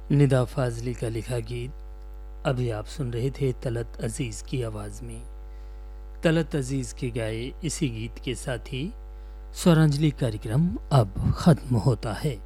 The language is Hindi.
निदा फाजली का लिखा गीत अभी आप सुन रहे थे तलत अजीज़ की आवाज़ में। तलत अजीज़ के गाए इसी गीत के साथ ही स्वरांजलि कार्यक्रम अब ख़त्म होता है।